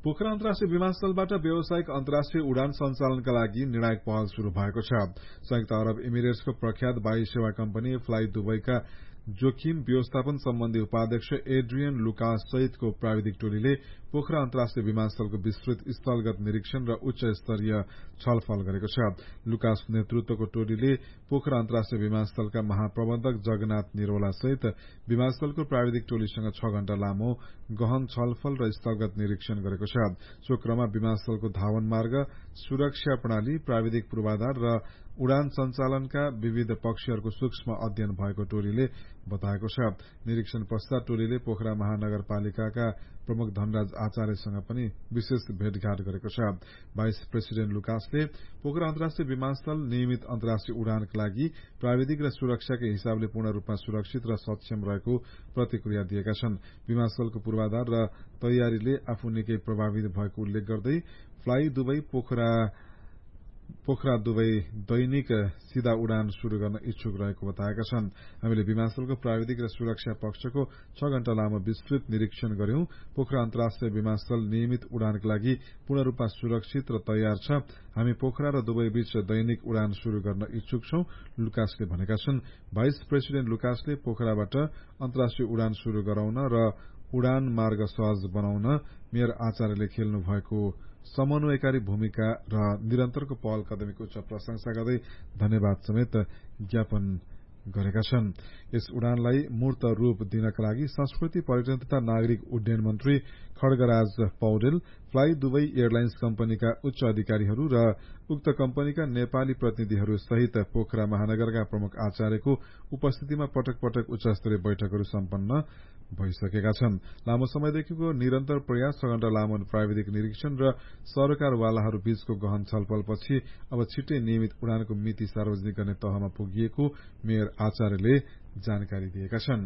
पोखरा अन्तर्राष्ट्रिय विमानस्थलबाट व्यावसायिक अन्तर्राष्ट्रिय उडान सञ्चालनका लागि निर्णायक पहल शुरू भएको छ। संयुक्त अरब इमिरेट्सको प्रख्यात वायु सेवा कम्पनी फ्लाई दुबईका जोखिम व्यवस्थापन सम्बन्धी उपाध्यक्ष एड्रियन लुकास सहितको प्राविधिक टोलीले पोखरा अन्तर्राष्ट्रिय विमानस्थलको विस्तृत स्थलगत निरीक्षण र उच्च स्तरीय छलफल गरेको छ। लुकास नेतृत्वको टोलीले पोखरा अन्तर्राष्ट्रिय विमानस्थलका महाप्रबन्धक जगन्नाथ निरोला सहित विमानस्थलको प्राविधिक टोलीसँग 6 घण्टा लामो गहन छलफल र स्थलगत निरीक्षण गरेको छ। सो क्रममा विमानस्थलको धावन मार्ग, सुरक्षा प्रणाली, प्राविधिक पूर्वाधार र उडान सञ्चालनका विविध पक्षहरूको सूक्ष्म अध्ययन भएको टोलीले बताएको छ। निरीक्षण पश्चात टोलीले पोखरा महानगरपालिकाका प्रमुख धनराज आचार्यसँग पनि विशेष भेटघाट गरेको छ। भाइस प्रेसिडेन्ट लुकासले पोखरा अन्तर्राष्ट्रिय विमानस्थल नियमित अन्तर्राष्ट्रिय उडानका लागि प्राविधिक र सुरक्षाकै हिसाबले पूर्ण रूपमा सुरक्षित र सक्षम रहेको प्रतिक्रिया दिएका छन्। विमानस्थलको पूर्वाधार र तयारीले आफू निकै प्रभावित भएको उल्लेख गर्दै फ्लाई दुबई पोखरा दुबई दैनिक सीधा उडान शुरू गर्न इच्छुक रहेको बताएका छन्। हामीले विमानस्थलको प्राविधिक र सुरक्षा पक्षको 6 घण्टा लामो विस्तृत निरीक्षण गर्यौं। पोखरा अन्तर्राष्ट्रिय विमानस्थल नियमित उडानका लागि पूर्ण रूपमा सुरक्षित र तयार छ। हामी पोखरा र दुबई बीच दैनिक उडान शुरू गर्न इच्छुक छौं, लुकासले भनेका छन्। भाइस प्रेसिडेन्ट लुकासले पोखराबाट अन्तर्राष्ट्रिय उडान शुरू गराउन र उडान मार्ग सहज बनाउन मेयर आचार्यले खेल्नु भएको समन्वयकारी भूमिका र निरन्तरको पहल कदमीको उच्च प्रशंसा गर्दै धन्यवाद समेत ज्ञापन गरेका छन्। यस उडानलाई मूर्त रूप दिनका लागि संस्कृति, पर्यटन तथा नागरिक उड्डयन मन्त्री खड्गराज पौडेल, फ्लाई दुबई एयरलाइन्स कम्पनीका उच्च अधिकारीहरू र उक्त कम्पनीका नेपाली प्रतिनिधिहरू सहित पोखरा महानगरका प्रमुख आचार्यको उपस्थितिमा पटक पटक उच्चस्तरीय बैठकहरू सम्पन्न भइसकेका छन्। लामो समयदेखिको निरन्तर प्रयास, 6 घण्टा लामो प्राविधिक निरीक्षण र सरकारवालाहरू बीचको गहन छलफलपछि अब छिट्टै नियमित उडानको मिति सार्वजनिक गर्ने तहमा पुगिएको मेयर आचार्यले जानकारी दिएका छन्।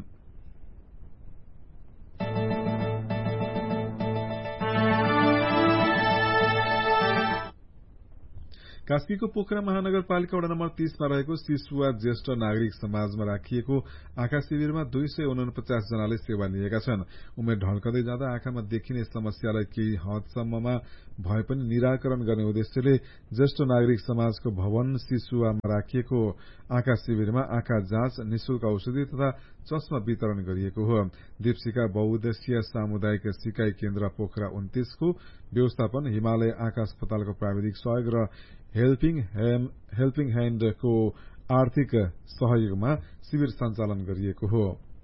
कास्कीको पोखरा महानगरपालिका वडा नम्बर 30 मा रहेको शिशुवा ज्येष्ठ नागरिक समाजमा राखिएको आँखा शिविरमा 249 जनाले सेवा लिएका छन्। उमेर ढल्कदै जाँदा आँखामा देखिने समस्यालाई केही हदसम्ममा भए पनि निराकरण गर्ने उद्देश्यले ज्येष्ठ नागरिक समाजको भवन शिशुवामा राखिएको आँखा शिविरमा आँखा जाँच, निशुल्क औषधि तथा चस्मा वितरण गरिएको हो। दीपशिखा बहुउद्देश्यीय सामुदायिक सिकाइ केन्द्र पोखरा 29 को व्यवस्थापन, हिमालय आँखा अस्पतालको प्राविधिक सहयोग र हेल्पिङ ह्याण्डको आर्थिक सहयोगमा शिविर सञ्चालन गरिएको हो।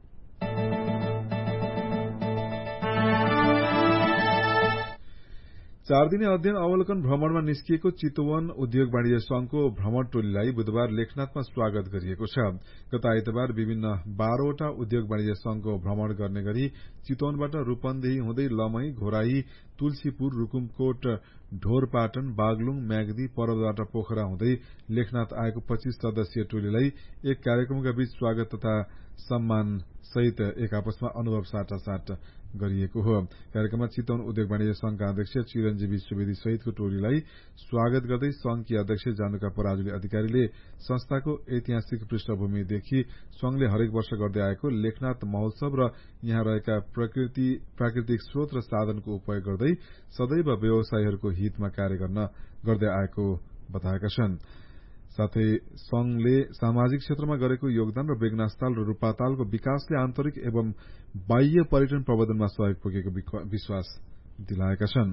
4 दिने अध्ययन अवलोकन भ्रमणमा निस्किएको चितवन उद्योग वाणिज्य संघको भ्रमण टोलीलाई बुधबार लेखनाथमा स्वागत गरिएको छ। गत आइतबार विभिन्न 12 वटा उद्योग वाणिज्य संघको भ्रमण गर्ने गरी चितवनबाट रूपन्देही हुँदै लमही, घोराही, तुलसीपुर, रुकुमकोट, ढोरपाटन, बागलुङ, म्याग्दी, परवलबाट पोखरा हुँदै लेखनाथ आएको 25 सदस्यीय टोलीलाई एक कार्यक्रमका बीच स्वागत तथा सम्मान सहित एक आपसमा अनुभव साटासाट गरिएको हो। कार्यक्रममा चितवन उद्योग वाणिज्य संघका अध्यक्ष चिरञ्जीवी सुवेदी सहितको टोलीलाई स्वागत गर्दै संघकी अध्यक्ष जानुका पराजुली अधिकारीले संस्थाको ऐतिहासिक पृष्ठभूमिदेखि संघले हरेक वर्ष गर्दै आएको लेखनाथ महोत्सव र यहाँ रहेका प्राकृतिक स्रोत र साधनको उपयोग गर्दै सदैव व्यवसायीहरूको हितमा कार्य गर्दै आएको बताएका छन्। साथै संघले सामाजिक क्षेत्रमा गरेको योगदान र बेगनासताल र रूपातालको विकासले आन्तरिक एवं बाह्य पर्यटन प्रवर्धनमा सहयोग पुगेको विश्वास दिलाएका छन्।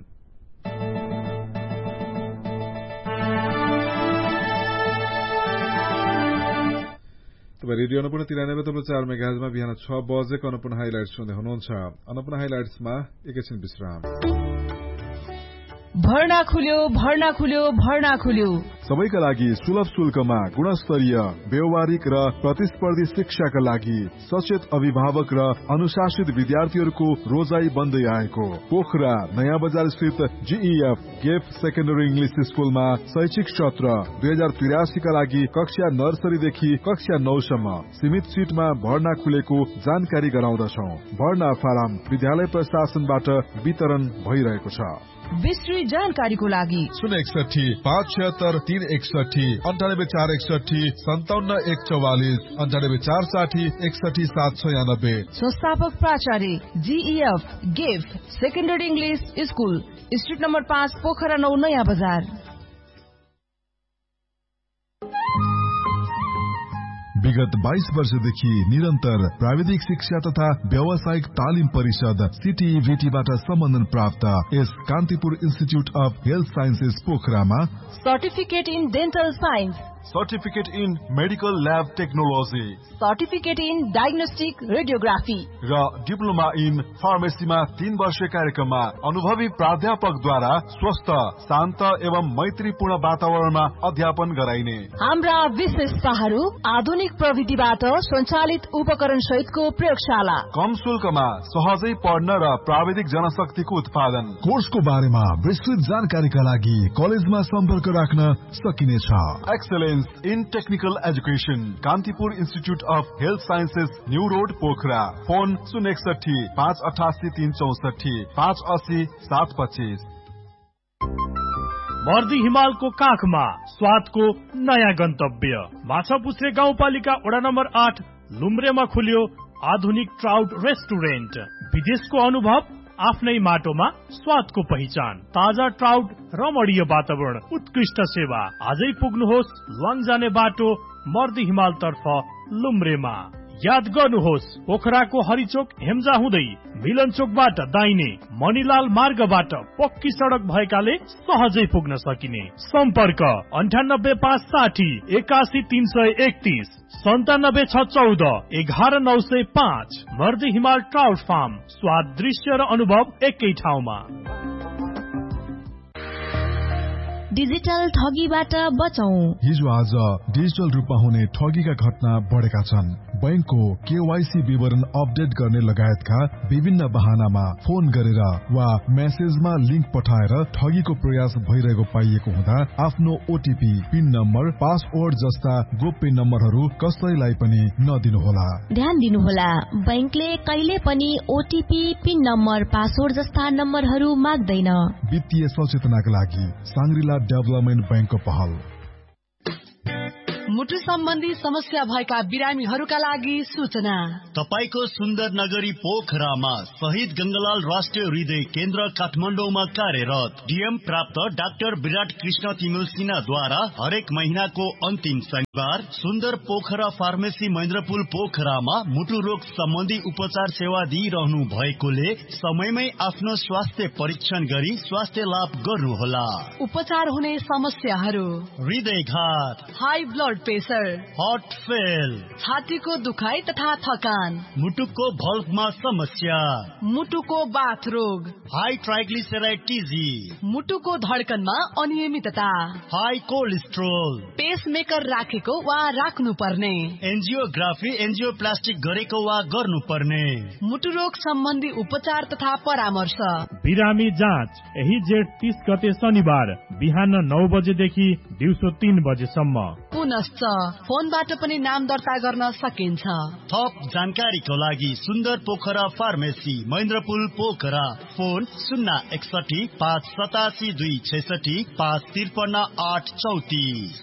रेडियो अन्नपूर्ण 93.4 मेगाहर्जमा बिहान 6 बजेको अन्नपूर्ण हाइलाइट्स सुन्दै हुनुहुन्छ। अन्नपूर्ण हाइलाइट्समा एकैछिन विश्राम। भर्ना खुल्यो सबैका लागि सुलभ शुल्कमा गुणस्तरीय, व्यावहारिक र प्रतिस्पर्धी शिक्षाका लागि सचेत अभिभावक र अनुशासित विद्यार्थीहरूको रोजाई बन्दै आएको पोखरा नयाँ बजार स्थित GEF गेफ सेकेन्डरी इंग्लिश स्कूलमा शैक्षिक सत्र 2083 का लागि कक्षा नर्सरीदेखि कक्षा 9 सम्म सीमित सीटमा भर्ना खुलेको जानकारी गराउँदछौं। भर्ना फारम विद्यालय प्रशासनबाट वितरण भइरहेको छ। विस्तृत जानकारीको लागि 061 576 361 98461 57144 98460 61796। संस्थापक प्राचार्य GEF gift secondary English school, street number 5, Pokhara 9, नयाँ बजार। विगत 22 वर्षदेखि निरन्तर प्राविधिक शिक्षा तथा व्यावसायिक तालिम परिषद CTVTबाट सम्बन्धन प्राप्त यस Kantipur institute of health sciences पोखरामा certificate in dental science, certificate in medical lab technology, certificate in diagnostic radiography र डिप्लोमा इन फार्मेसीमा 3 वर्षीय कार्यक्रममा अनुभवी प्राध्यापकद्वारा स्वस्थ, शान्त एवं मैत्रीपूर्ण वातावरणमा अध्यापन गराइने। हाम्रा विशेषताहरू आधुनिक प्रविधिबाट सञ्चालित उपकरण सहितको प्रयोगशाला, कम शुल्कमा सहजै पढ्न र प्राविधिक जनशक्तिको उत्पादन। कोर्सको बारेमा विस्तृत जानकारीका लागि कलेजमा सम्पर्क राख्न सकिनेछ। Excellence in technical education, Kantipur institute of health sciences, new road, Pokhara. Phone 061 588 364 580 725। मर्दी हिमालको काखमा स्वादको नयाँ गन्तव्य माछापुछ्रे गाउँपालिका वडा नम्बर 8 लुम्ब्रेमा खुल्यो आधुनिक ट्राउट रेस्टुरेन्ट। विदेशको अनुभव आफ्नै माटोमा स्वादको पहिचान, ताजा ट्राउट, रमणीय वातावरण, उत्कृष्ट सेवा। आजै पुग्नुहोस् लङ जाने बाटो मर्दी हिमाल तर्फ लुम्ब्रेमा। याद गर्नुहोस् पोखराको हरिचोक हेम्जा हुँदै मिलन चोकबाट दाहिने मणिलाल मार्गबाट पक्की सडक भएकाले सहजै पुग्न सकिने। सम्पर्क 9856 81 331 97 11 905। मर्दी हिमाल ट्राउट फार्म, स्वाद, दृश्य र अनुभव एकै ठाउँमा। डिजिटल ठगीबाट बचौं। हिजो आज डिजिटल रूपमा हुने ठगीका घटना बढेका छन्। बैंकको KYC विवरण अपडेट गर्ने लगायतका विभिन्न बहानामा फोन गरेर वा मेसेजमा लिंक पठाएर ठगीको प्रयास भइरहेको पाइएको हुँदा आफ्नो OTP, पिन नम्बर, पासवर्ड जस्ता गोप्य नम्बरहरू कसैलाई पनि नदिनुहोला। ध्यान दिनुहोला, बैंकले कहिले पनि OTP, पिन नम्बर, पासवर्ड जस्ता नम्बरहरू माग्दैन। वित्तीय सचेतनाका लागि साङ्ग्रिला डेभलपमेन्ट बैंकको पहल। मुटु सम्बन्धी समस्या भएका बिरामीहरूका लागि सूचना। तपाईको सुन्दर नगरी पोखरामा शहीद गंगालाल राष्ट्रिय हृदय केन्द्र काठमाडौँमा कार्यरत DM प्राप्त डाक्टर विराट कृष्ण तिमिल सिन्हाद्वारा हरेक महिनाको अन्तिम शनिबार सुन्दर पोखरा फार्मेसी महेन्द्रपुल पोखरामा मुटु रोग सम्बन्धी उपचार सेवा दिइरहनु भएकोले समयमै आफ्नो स्वास्थ्य परीक्षण गरी स्वास्थ्य लाभ गर्नुहोला। उपचार हुने समस्याहरू: हृदयघात, high blood pressure, heart fail, छातीको दुखाइ तथा थकान, मुटुको भल्भमा समस्या, मुटुको बाथ रोग, हाई ट्राइग्लिसराइड TG, मुटुको धड्कनमा अनियमितता, हाई कोलेस्ट्रोल, पेसमेकर राखेको वा राख्नु पर्ने, एन्जियोग्राफी एन्जियोप्लास्टिक गरेको वा गर्नुपर्ने, मुटु रोग सम्बन्धी उपचार तथा परामर्श। बिरामी जाँच यही जेठ 30 गते शनिबार बिहान 9 बजेदेखि दिउँसो 3 बजेसम्म। पुनश्च फोनबाट पनि नाम दर्ता गर्न सकिन्छ। थप जानकारीको लागि सुन्दर पोखरा फार्मेसी महेन्द्रपुल पोखरा। फोन 061 587 266 553 834।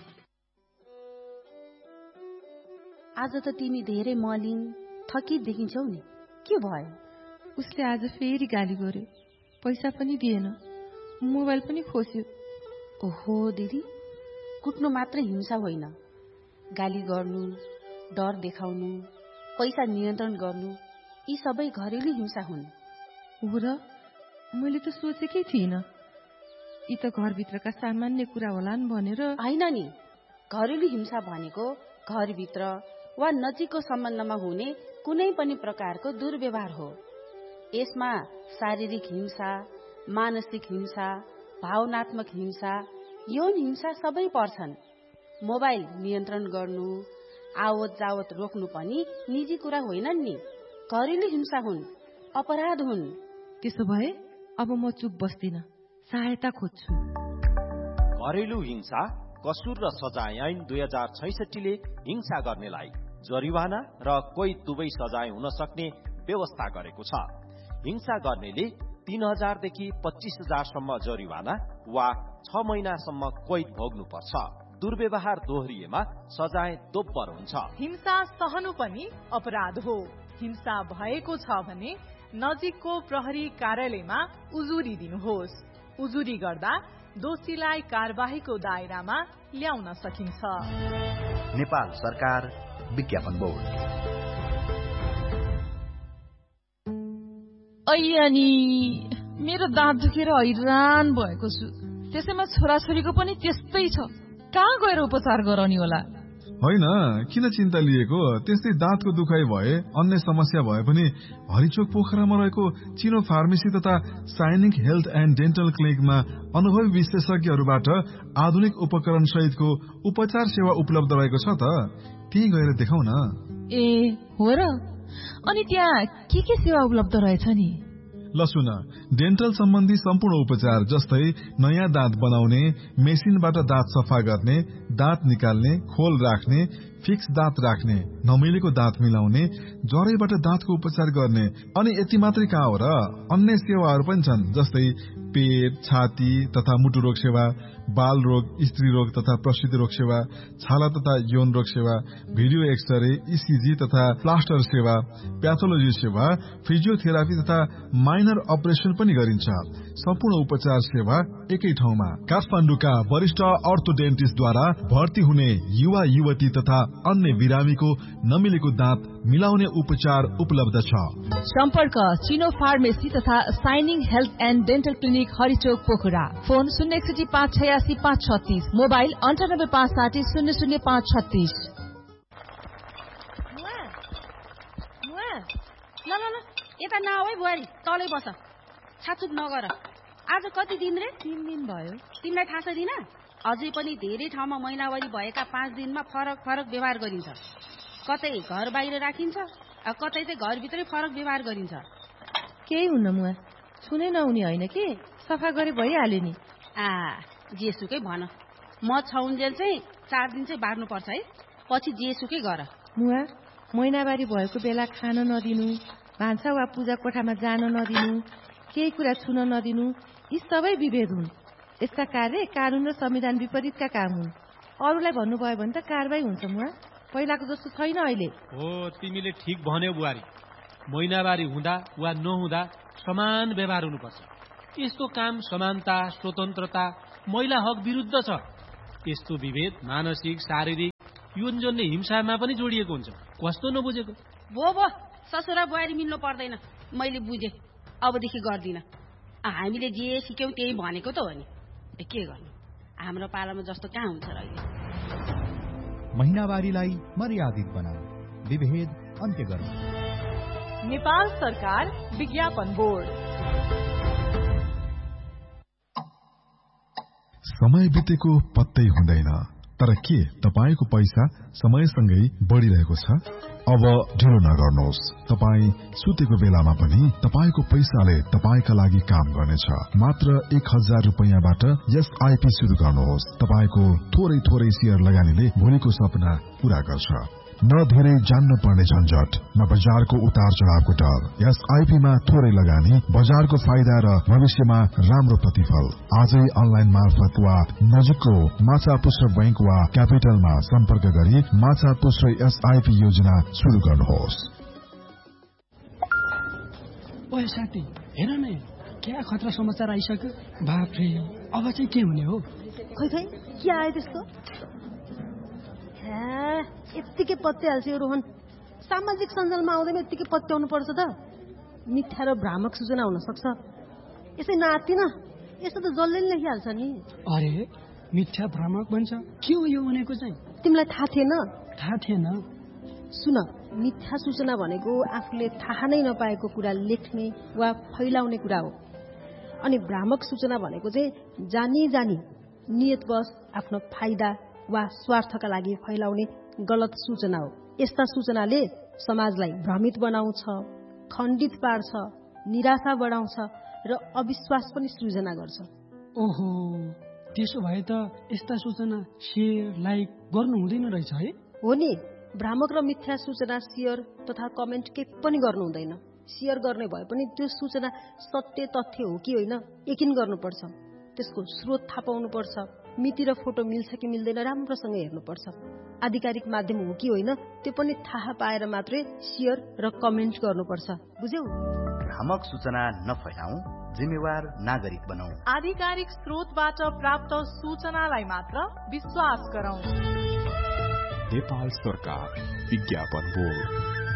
आज त तिमी धेरै मलिन थकित देखिन्छौ नि, के भयो? उसले आज फेरि गाली गर्यो, पैसा पनि दिएन, मोबाइल पनि खोस्यो। ओहो दिदी, कुट्नु मात्र हिंसा होइन, गाली गर्नु, डर देखाउनु, पैसा नियन्त्रण गर्नु, यी सबै घरेलु हिंसा हुन्। हो र, मैले त सोचेकै थिइनँ। यी त घरभित्रका सामान्य कुरा होलान् भनेर। होइन नि, घरेलु हिंसा भनेको घरभित्र वा नजिकको सम्बन्धमा हुने कुनै पनि प्रकारको दुर्व्यवहार हो। यसमा शारीरिक हिंसा, मानसिक हिंसा, भावनात्मक हिंसा, यौन हिंसा सबै पर्छन्। मोबाइल नियन्त्रण गर्नु, आवत जावत रोक्नु पनि निजी कुरा होइनन् नि, घरेलु हिंसा हुन्, अपराध हुन्। त्यसो भए अब म चुप बस्दिन, सहायता खोज्छु। घरेलु हिंसा कसुर र सजाय ऐन 2066 ले हिंसा गर्नेलाई जरिवाना र कोही दुवै सजाय हुन सक्ने व्यवस्था गरेको छ। हिंसा गर्नेले 3,000 देखि 25,000 सम्म जरिवाना वा 6 महिनासम्म कैद भोग्नुपर्छ। दुर्व्यवहार दोहोरिएमा सजाय दोब्बर हुन्छ। हिंसा सहनु पनि अपराध हो। हिंसा भएको छ भने नजिकको प्रहरी कार्यालयमा उजुरी दिनुहोस्। उजुरी गर्दा दोषीलाई कारबाहीको दायरामा ल्याउन सकिन्छ। नेपाल सरकार विज्ञापन बोर्ड। अनि मेरो दाँत दुखेर हैरान भएको छु। त्यसैमा छोराछोरीको पनि त्यस्तै छ। कहाँ गएर उपचार गराउने होला? होइन, किन चिन्ता लिएको? त्यस्तै दाँतको दुखाइ भए, अन्य समस्या भए पनि हरिचोक पोखरामा रहेको चिनो फार्मेसी तथा साइनिक हेल्थ एन्ड डेन्टल क्लिनिकमा अनुभवी विशेषज्ञहरूबाट आधुनिक उपकरण सहितको उपचार सेवा उपलब्ध रहेको छ त। त्यही गएर देखाउ न। ए हो र? अनि त्यहाँ के सेवा उपलब्ध रहेछ नि? ल सुन, डेन्टल सम्बन्धी सम्पूर्ण उपचार जस्तै नयाँ दाँत बनाउने, मेसिनबाट दाँत सफा गर्ने, दाँत निकाल्ने, खोल राख्ने, फिक्स दाँत राख्ने, नमिलेको दाँत मिलाउने, जरैबाट दाँतको उपचार गर्ने। अनि यति मात्रै कहाँ हो र, अन्य सेवाहरू पनि छन् जस्तै पेट, छाती तथा मुटु रोग सेवा, बाल रोग, स्त्री रोग तथा प्रसूति रोग सेवा, छाला तथा यौन रोग सेवा, भिडियो एक्सरे, इसिजी तथा प्लास्टर सेवा, प्याथोलोजी सेवा, फिजियोथेरापी तथा माइनर अपरेसन पनि गरिन्छ। सम्पूर्ण उपचार सेवा एकै ठाउँमा। काठमाडौँका वरिष्ठ अर्थोडेन्टिस्टद्वारा भर्ती हुने युवा युवती तथा अन्य बिरामीको नमिलेको दाँत मिलाउने उपचार उपलब्ध छ। सम्पर्क चिनो फार्मेसी तथा shining health and dental clinic हरिचोक Pokhara. Phone 061-586-536, mobile 98-560-00536। ल यता नआऊ है बुहारी, तलै बस। छाचुक नगर। आज कति दिन रे? 3 दिन भयो। तिमीलाई थाहा छैन? अझै पनि धेरै ठाउँमा महिनावारी भएका 5 दिनमा फरक फरक व्यवहार गरिन्छ। कतै घर बाहिर राखिन्छ, कतै चाहिँ घरभित्रै फरक व्यवहार गरिन्छ। केही हुन्न मुआ, छुनै नहुने होइन कि, सफा गरे भइहाल्यो नि। जेसुकै भन, म छौन्जेल चाहिँ 4 दिन चाहिँ बार्नुपर्छ है, पछि जेसुकै गर। मुआ, महिनावारी भएको बेला खान नदिनु, भान्सा वा पूजा कोठामा जान नदिनु, केही कुरा छुन नदिनु, यी सबै विभेद हुन्। यस्ता कार्य कानून र संविधान विपरीतका काम हुन्। अरूलाई भन्नुभयो भने त कारबाही हुन्छ मुआ, पहिलाको जस्तो छैन अहिले। हो, तिमीले ठिक भन्यौ बुहारी। महिनावारी हुँदा वा नहुँदा समान व्यवहार हुनुपर्छ। यस्तो काम समानता, स्वतन्त्रता, महिला हक विरुद्ध छ। यस्तो विभेद मानसिक, शारीरिक, यौनजन्य हिंसामा पनि जोडिएको हुन्छ। कस्तो नबुझेको? भो ससुरा बुहारी मिल्नु पर्दैन, मैले बुझेँ। अबदेखि गर्दिन। हामीले जे सिक्यौँ त्यही भनेको त हो नि। के गर्नु, हाम्रो पालामा जस्तो कहाँ हुन्छ र अहिले। महिनावारीलाई मर्यादित बनाऊ, विभेद अन्त्य गर्नु। नेपाल सरकार विज्ञापन बोर्ड। समय बितेको पत्तै हुँदैन, तर के तपाईको पैसा समयसँगै बढ़िरहेको छ? अब ढिलो नगर्नुहोस्। तपाई सुतेको बेलामा पनि तपाईको पैसाले तपाईका लागि काम गर्नेछ। मात्र 1000 रुपैयाँबाट एसआईपी शुरू गर्नुहोस्। तपाईको थोरै थोरै शेयर लगानीले भोलिको सपना पूरा गर्छ। न धेरै जान्न पर्ने झन्झट, न बजारको उतार चढावको डर। एसआईपी मा थोरै लगानी, बजारको फाइदा र भविष्यमा राम्रो प्रतिफल। आजै अनलाइन मार्फत वा नजिकको माछापुच्छ्र बैंक वा क्यापिटलमा सम्पर्क गरी माछापुच्छ्र एसआईपी योजना शुरू गर्नुहोस्। ओए साथी, हेर न, क्या खतरा समाचार आइसक्यो। बाफ्रे, अब चाहिँ के हुने हो? खै के आयो त्यस्तो? यत्तिकै पत्याइहाल्छ यो रोहन। सामाजिक सञ्जालमा आउँदैन यत्तिकै पत्याउनु पर्छ त। मिथ्या र भ्रामक सूचना हुन सक्छ। यसै नातिन, यस्तो त जसले नि लेखिहाल्छ नि। अरे, मिथ्या भ्रामक भन्छ? के हो यो भनेको चाहिँ? तिमीलाई थाहा थिएन? थाहा थिएन। सुन, मिथ्या सूचना भनेको आफूले थाहा नै नपाएको कुरा लेख्ने वा फैलाउने कुरा हो। अनि भ्रामक सूचना भनेको चाहिँ जानी नियतवश आफ्नो फाइदा वा स्वार्थका लागि फैलाउने गलत सूचना हो। यस्ता सूचनाले समाजलाई भ्रमित बनाउँछ, खण्डित पार्छ, निराशा बढाउँछ र अविश्वास पनि सृजना गर्छ। ओहो, त्यसो भए त यस्ता सूचना शेयर, लाइक गर्नु हुँदैन रहेछ है? हो नि, भ्रामक र मिथ्या सूचना शेयर तथा कमेन्ट के पनि गर्नु हुँदैन। सेयर गर्ने भए पनि त्यो सूचना सत्य तथ्य हो कि होइन यकिन गर्नुपर्छ। त्यसको स्रोत थाहा पाउनुपर्छ। मिति र फोटो मिल्छ कि मिल्दैन राम्रोसँग हेर्नुपर्छ। आधिकारिक माध्यम हो कि होइन त्यो पनि थाहा पाएर मात्रै सेयर र कमेन्ट गर्नुपर्छ। बुझ्यौ? भ्रामक सूचना नफैलाऊ, जिम्मेवार नागरिक बनाऊ। आधिकारिक स्रोतबाट प्राप्त सूचनालाई मात्र विश्वास गरौं। नेपाल सरकार विज्ञापन बोर्ड।